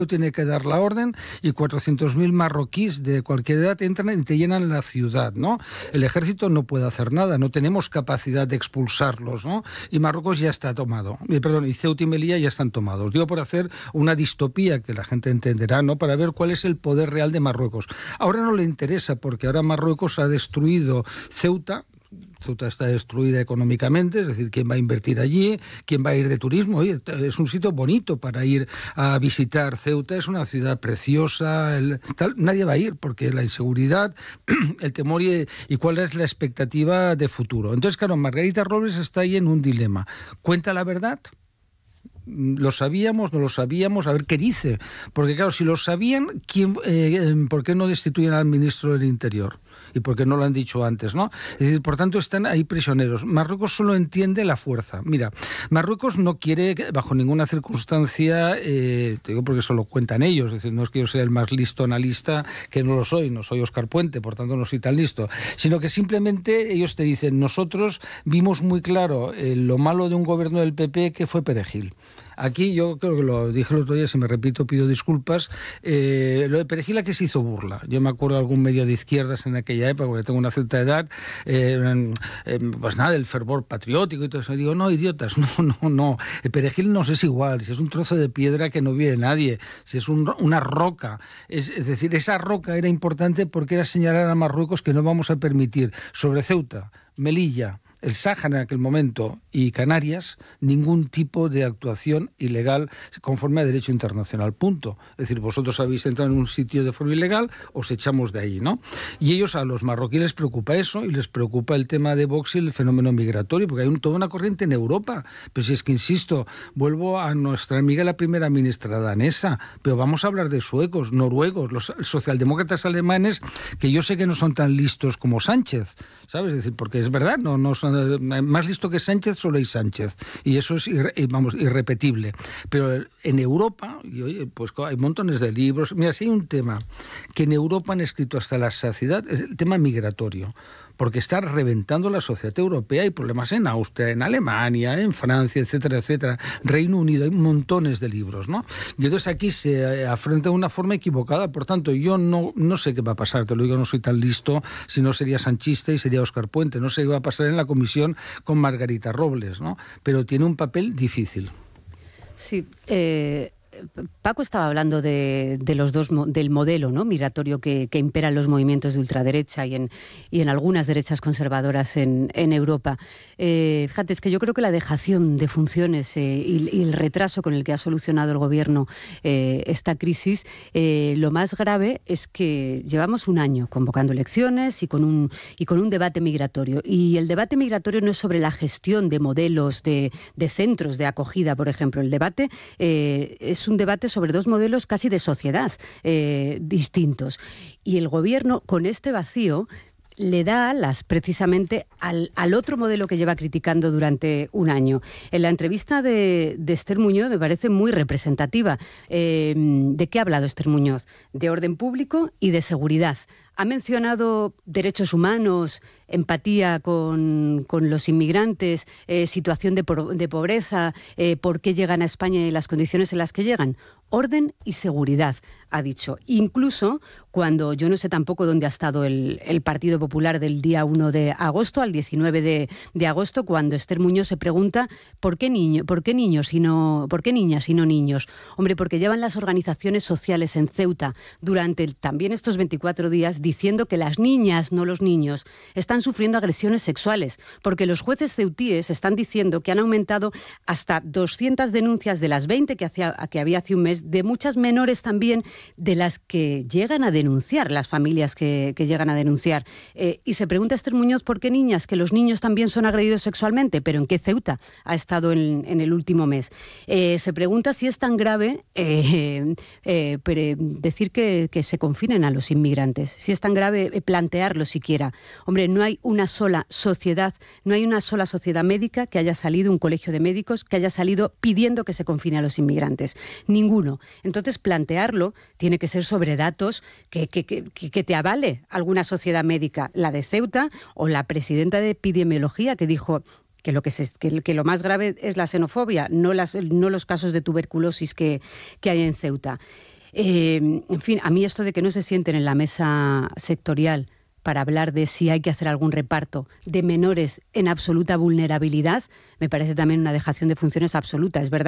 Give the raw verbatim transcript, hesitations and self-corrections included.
tiene que dar la orden y cuatrocientos mil marroquíes de cualquier edad entran y te llenan la ciudad, ¿no? El ejército no puede hacer nada, no tenemos capacidad de expulsarlos, ¿no? Y Marruecos ya está tomado, eh, perdón, y Ceuta y Melilla ya están tomados. Digo, por hacer una distopía que la gente entenderá, ¿no? Para ver cuál es el poder real de Marruecos. Ahora no le interesa porque ahora Marruecos ha destruido Ceuta. Ceuta está destruida económicamente, es decir, ¿quién va a invertir allí? ¿Quién va a ir de turismo? Oye, es un sitio bonito para ir a visitar. Ceuta es una ciudad preciosa, el, tal, nadie va a ir porque la inseguridad, el temor y, y cuál es la expectativa de futuro. Entonces, claro, Margarita Robles está ahí en un dilema. ¿Cuenta la verdad? ¿Lo sabíamos? ¿No lo sabíamos? A ver qué dice. Porque claro, si lo sabían, ¿quién, eh, ¿por qué no destituyen al ministro del Interior? ¿Y por qué no lo han dicho antes, no? Es decir, por tanto, están ahí prisioneros. Marruecos solo entiende la fuerza. Mira, Marruecos no quiere, bajo ninguna circunstancia, eh, te digo porque eso lo cuentan ellos, es decir, no es que yo sea el más listo analista, que no lo soy, no soy Óscar Puente, por tanto no soy tan listo, sino que simplemente ellos te dicen, nosotros vimos muy claro eh, lo malo de un gobierno del P P que fue Perejil. Aquí yo creo que lo dije el otro día, si me repito pido disculpas, eh, lo de Perejil aquí se hizo burla. Yo me acuerdo de algún medio de izquierdas en aquella época, porque tengo una cierta edad, eh, eh, pues nada, el fervor patriótico y todo eso. Y digo, no, idiotas, no, no, no. El Perejil nos es igual, si es un trozo de piedra que no vive nadie, si es un, una roca. Es, es decir, esa roca era importante porque era señalar a Marruecos que no vamos a permitir sobre Ceuta, Melilla, el Sáhara en aquel momento y Canarias, ningún tipo de actuación ilegal conforme a derecho internacional, punto. Es decir, vosotros habéis entrado en un sitio de forma ilegal, os echamos de ahí, ¿no? Y ellos, a los marroquíes les preocupa eso y les preocupa el tema de Vox y el fenómeno migratorio, porque hay un, toda una corriente en Europa. Pero si es que, insisto, vuelvo a nuestra amiga la primera ministra danesa, pero vamos a hablar de suecos, noruegos, los socialdemócratas alemanes, que yo sé que no son tan listos como Sánchez, ¿sabes? Es decir, porque es verdad, no, no son más listo que Sánchez, solo hay Sánchez, y eso es irre, vamos, irrepetible. Pero en Europa, y oye, pues hay montones de libros. Mira, si hay un tema que en Europa han escrito hasta la saciedad, es el tema migratorio, porque está reventando la sociedad europea. Hay problemas en Austria, en Alemania, en Francia, etcétera, etcétera, Reino Unido, hay montones de libros, ¿no? Y entonces aquí se afronta de una forma equivocada. Por tanto, yo no, no sé qué va a pasar, te lo digo, no soy tan listo, si no sería sanchista y sería Óscar Puente, no sé qué va a pasar en la comisión con Margarita Robles, ¿no? Pero tiene un papel difícil. Sí, eh... Paco estaba hablando de, de los dos del modelo, ¿no?, migratorio que, que impera en los movimientos de ultraderecha y en, y en algunas derechas conservadoras en, en Europa. Eh, fíjate, es que yo creo que la dejación de funciones eh, y, y el retraso con el que ha solucionado el gobierno eh, esta crisis, eh, lo más grave es que llevamos un año convocando elecciones y con un y con un debate migratorio. Y el debate migratorio no es sobre la gestión de modelos de, de centros de acogida, por ejemplo. El debate eh, es un debate sobre dos modelos casi de sociedad eh, distintos. Y el gobierno, con este vacío, le da alas precisamente al, al otro modelo que lleva criticando durante un año. En la entrevista de, de Esther Muñoz me parece muy representativa. Eh, ¿De qué ha hablado Esther Muñoz? De orden público y de seguridad. Ha mencionado derechos humanos, empatía con, con los inmigrantes, eh, situación de, por, de pobreza, eh, por qué llegan a España y las condiciones en las que llegan. Orden y seguridad, ha dicho. Incluso cuando yo no sé tampoco dónde ha estado el, el Partido Popular del día uno de agosto al diecinueve de agosto, cuando Esther Muñoz se pregunta ¿por qué, niño, por qué niños y no, por qué niñas y no niños? Hombre, porque llevan las organizaciones sociales en Ceuta durante también estos veinticuatro días diciendo que las niñas, no los niños, están sufriendo agresiones sexuales, porque los jueces ceutíes están diciendo que han aumentado hasta doscientas denuncias de las veinte que, hacía, que había hace un mes, de muchas menores también, de las que llegan a denunciar, las familias que, que llegan a denunciar. Eh, y se pregunta Esther Muñoz por qué niñas, que los niños también son agredidos sexualmente, pero ¿en qué Ceuta ha estado en, en el último mes? Eh, se pregunta si es tan grave eh, eh, pero decir que, que se confinen a los inmigrantes, si es tan grave plantearlo siquiera. Hombre, no hay una sola sociedad, no hay una sola sociedad médica que haya salido, un colegio de médicos, que haya salido pidiendo que se confine a los inmigrantes. Ninguno. Entonces, plantearlo tiene que ser sobre datos que, que, que, que te avale alguna sociedad médica, la de Ceuta o la presidenta de epidemiología que dijo que lo, que, se, que, que lo más grave es la xenofobia, no, las, no los casos de tuberculosis que, que hay en Ceuta. Eh, en fin, a mí esto de que no se sienten en la mesa sectorial para hablar de si hay que hacer algún reparto de menores en absoluta vulnerabilidad, me parece también una dejación de funciones absoluta. Es verdad